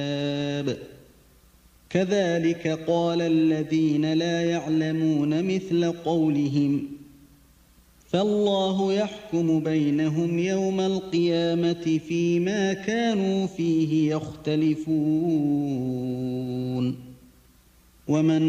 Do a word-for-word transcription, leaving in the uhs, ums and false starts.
كذلك قال الذين لا يعلمون مثل قولهم فالله يحكم بينهم يوم القيامة فيما كانوا فيه يختلفون ومن